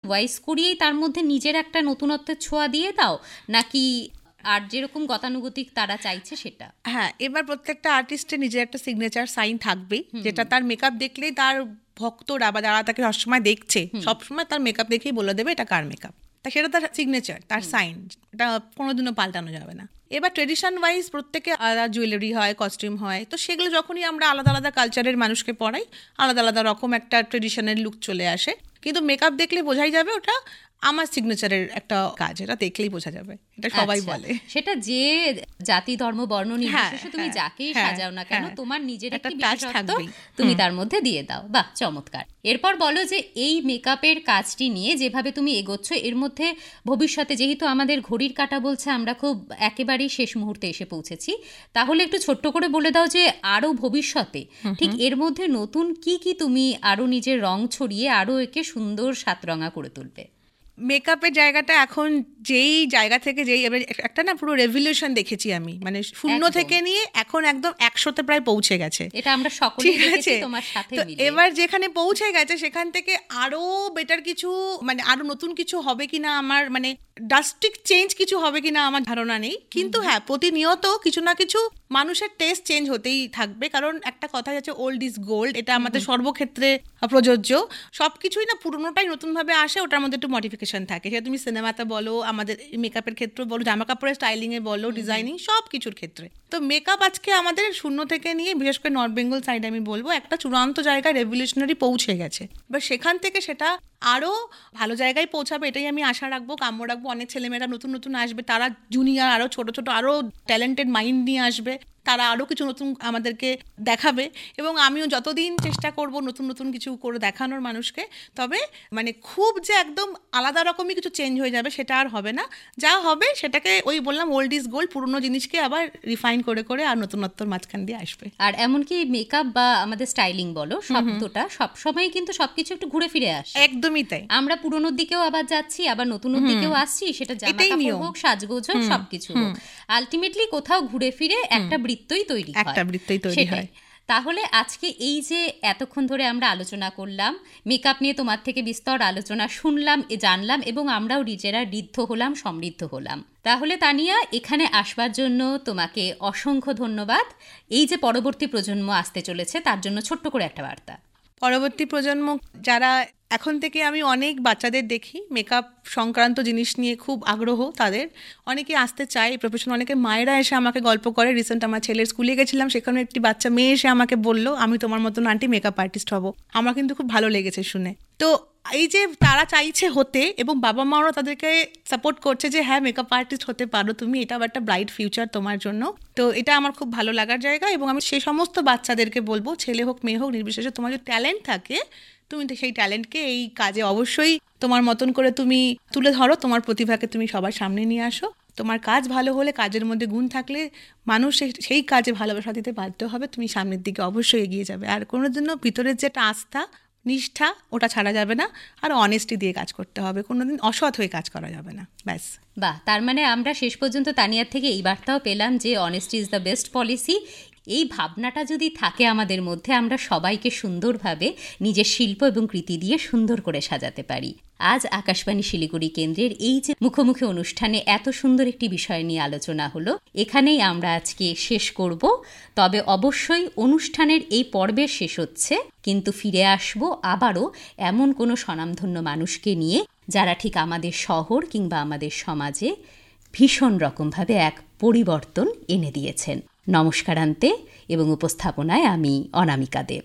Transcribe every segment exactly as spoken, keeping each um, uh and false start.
Wise করিয়েই তার মধ্যে নিজের একটা নতুনত্বের ছোঁয়া দিয়ে দাও, নাকি আর যেরকম গতানুগতিক তারা চাইছে সেটা? হ্যাঁ, এবার প্রত্যেকটা আর্টিস্টের নিজের একটা সিগনেচার সাইন থাকবেই, যেটা তার মেকআপ দেখলেই তার ভক্তরা বা যারা তাকে সবসময় দেখছে সবসময় তার মেকআপ দেখেই বলে দেবে এটা কার মেকআপ। তা সেটা তার সিগনেচার, তার সাইন, এটা কোনোদিনও পাল্টানো যাবে না। এবার ট্রেডিশন ওয়াইজ প্রত্যেকে আলাদা জুয়েলারি হয়, কস্টিউম হয়, তো সেগুলো যখনই আমরা আলাদা আলাদা কালচারের মানুষকে পড়াই আলাদা আলাদা রকম একটা ট্রেডিশনের লুক চলে আসে। কিন্তু মেকআপ দেখলে বোঝাই যাবে ওটা আমার সিগনেচারের একটা কাজ, এটা দেখলেই বোঝা যাবে, এটা সবাই বলে। সেটা যে জাতি ধর্ম বর্ণ নির্বিশেষে তুমি যাকেই সাজাও না কেন, তোমার নিজের একটা বিশেষত্ব তুমি তার মধ্যে দিয়ে দাও। বাহ, চমৎকার। এরপর বলো যে এই মেকআপের কাজটি নিয়ে যেভাবে তুমি এগোচ্ছ, এর মধ্যে ভবিষ্যতে, যেহেতু আমাদের ঘড়ির কাঁটা বলছে আমরা খুব একেবারেই শেষ মুহূর্তে এসে পৌঁছেছি, তাহলে একটু ছোট্ট করে বলে দাও যে আরো ভবিষ্যতে ঠিক এর মধ্যে নতুন কি কি তুমি আরো নিজের রং ছড়িয়ে আরো একে সুন্দর সাতরঙা করে তুলবে। মেকআপের জায়গাটা এখন যেই জায়গা থেকে যেই এবার একটা না পুরো রেভলিউশন দেখেছি আমি, মানে শূন্য থেকে নিয়ে এখন একদম একশোতে প্রায় পৌঁছে গেছে, এটা আমরা সকলেই দেখেছি তোমার সাথে মিলে। এবার যেখানে পৌঁছে গেছে সেখান থেকে আরো বেটার কিছু, মানে আরো নতুন কিছু হবে কিনা আমার, মানে ড্রাস্টিক চেঞ্জ কিছু হবে কিনা আমার ধারণা নেই, কিন্তু হ্যাঁ প্রতিনিয়ত কিছু না কিছু মানুষের টেস্ট চেঞ্জ হতেই থাকবে, কারণ একটা কথা আছে ওল্ড ইজ গোল্ড, এটা আমাদের সর্বক্ষেত্রে প্রযোজ্য। সবকিছুই না পুরোনোটাই নতুনভাবে আসে, ওটার মধ্যে একটু মডিফিকেশন থাকে, সেটা তুমি সিনেমাতে বলো, আমাদের মেকআপের ক্ষেত্রে বলো, জামা কাপড়ের স্টাইলিংয়ে বলো, ডিজাইনিং, সব কিছুর ক্ষেত্রে। তো মেকআপ আজকে আমাদের শূন্য থেকে নিয়ে বিশেষ করে নর্থ বেঙ্গল সাইডে আমি বলবো একটা চূড়ান্ত জায়গায় রেভলিউশনারি পৌঁছে গেছে, এবার সেখান থেকে সেটা আরও ভালো জায়গায় পৌঁছাবে এটাই আমি আশা রাখবো, কাম্য রাখবো। অনেক ছেলেমেয়েরা নতুন নতুন আসবে, তারা জুনিয়র আরও ছোট ছোট আরও ট্যালেন্টেড মাইন্ড নিয়ে আসবে, তারা আরও কিছু নতুন আমাদেরকে দেখাবে, এবং আমিও যতদিন চেষ্টা করব নতুন নতুন কিছু করে দেখানোর মানুষকে। তবে মানে খুব যে একদম আলাদা রকমই কিছু চেঞ্জ হয়ে যাবে সেটা আর হবে না, যা হবে সেটাকে ওই বললাম ওল্ড ইজ গোল্ড, পুরনো জিনিসকে আবার রিফাইন করে করে আর নতুনত্বর মাঝখান দিয়ে আসবে। আর এমনকি মেকআপ বা আমাদের স্টাইলিং বলো, শব্দটা সবসময় কিন্তু সবকিছু একটু ঘুরে ফিরে আসে। একদমই তাই, আমরা পুরনোর দিকেও আবার যাচ্ছি, আবার নতুনের দিকেও আসছি, সেটা জামা কাপড় হোক, সাজগোজ হোক, সবকিছু হোক, আলটিমেটলি কোথাও ঘুরে ফিরে একটা বৃত্তই তৈরি হয়, একটা বৃত্তই তৈরি হয়। তাহলে আজকে এই যে এতক্ষণ ধরে আমরা আলোচনা করলাম মেকআপ নিয়ে, তোমার থেকে বিস্তর আলোচনা শুনলাম, এ জানলাম, এবং আমরাও নিজেরা ঋদ্ধ হলাম, সমৃদ্ধ হলাম। তাহলে তানিয়া, এখানে আসবার জন্য তোমাকে অসংখ্য ধন্যবাদ। এই যে পরবর্তী প্রজন্ম আসতে চলেছে তার জন্য ছোট্ট করে একটা বার্তা। পরবর্তী প্রজন্ম যারা, এখন থেকে আমি অনেক বাচ্চাদের দেখি মেকআপ সংক্রান্ত জিনিস নিয়ে খুব আগ্রহ, তাদের অনেকে আসতে চায় প্রফেশন, অনেকে মায়েরা এসে আমাকে গল্প করে। রিসেন্ট আমার ছেলের স্কুলে গেছিলাম, সেখানে একটি বাচ্চা মেয়ে এসে আমাকে বললো আমি তোমার মতন আন্টি মেকআপ আর্টিস্ট হব। আমার কিন্তু খুব ভালো লেগেছে শুনে। তো এই যে তারা চাইছে হতে, এবং বাবা মাও তাদেরকে সাপোর্ট করছে যে হ্যাঁ মেকআপ আর্টিস্ট হতে পারো তুমি, এটা একটা ব্রাইট ফিউচার তোমার জন্য। তো এটা আমার খুব ভালো লাগার জায়গা, এবং আমি সেই সমস্ত বাচ্চাদেরকে বলবো, ছেলে হোক মেয়ে হোক নির্বিশেষে, তোমার যদি ট্যালেন্ট থাকে তুমি সেই ট্যালেন্টকে এই কাজে অবশ্যই তোমার মতন করে তুমি তুলে ধরো, তোমার প্রতিভাকে তুমি সবার সামনে নিয়ে আসো। তোমার কাজ ভালো হলে, কাজের মধ্যে গুণ থাকলে মানুষ সেই কাজে ভালোবাসা দিতে বাধ্য হবে, তুমি সামনের দিকে অবশ্যই এগিয়ে যাবে। আর কোনো জন্য ভিতরের যে একটা আস্থা, নিষ্ঠা, ওটা ছাড়া যাবে না, আর অনেস্টি দিয়ে কাজ করতে হবে, কোনোদিন অসৎ হয়ে কাজ করা যাবে না, ব্যাস। বাহ, তার মানে আমরা শেষ পর্যন্ত তানিয়ার থেকে এই বার্তাও পেলাম যে honesty is the best policy. এই ভাবনাটা যদি থাকে আমাদের মধ্যে, আমরা সবাইকে সুন্দরভাবে নিজের শিল্প এবং কৃতি দিয়ে সুন্দর করে সাজাতে পারি। আজ আকাশবাণী শিলিগুড়ি কেন্দ্রের এই যে মুখোমুখি অনুষ্ঠানে এত সুন্দর একটি বিষয় নিয়ে আলোচনা হলো, এখানেই আমরা আজকে শেষ করব। তবে অবশ্যই অনুষ্ঠানের এই পর্বের শেষ হচ্ছে, কিন্তু ফিরে আসব আবারও এমন কোনো স্বনামধন্য মানুষকে নিয়ে যারা ঠিক আমাদের শহর কিংবা আমাদের সমাজে ভীষণ রকমভাবে এক পরিবর্তন এনে দিয়েছেন। নমস্কারান্তে এবং উপস্থাপনায় আমি অনামিকা দেব।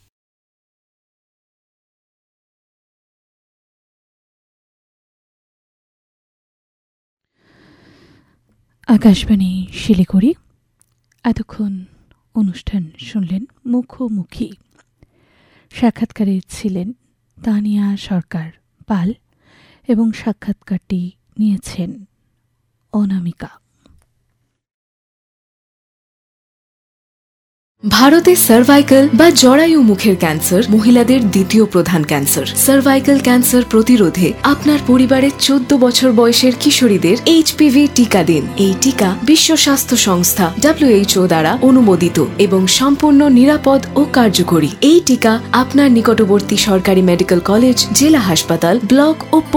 আকাশবাণী শিলিগুড়ি। এতক্ষণ অনুষ্ঠান শুনলেন মুখোমুখি। সাক্ষাৎকারে ছিলেন তানিয়া সরকার পাল এবং সাক্ষাৎকারটি নিয়েছেন অনামিকা। ভারতে সার্ভাইকাল বা জরায়ু মুখের ক্যান্সার মহিলাদের দ্বিতীয় প্রধান ক্যান্সার। সার্ভাইকাল ক্যান্সার প্রতিরোধে আপনার পরিবারের চোদ্দ বছর বয়সের কিশোরীদের এইচপিভি টিকা দিন। এই টিকা বিশ্ব স্বাস্থ্য সংস্থা ডব্লিউএইচও দ্বারা অনুমোদিত এবং সম্পূর্ণ নিরাপদ ও কার্যকরী। এই টিকা আপনার নিকটবর্তী সরকারি মেডিকেল কলেজ, জেলা হাসপাতাল, ব্লক ও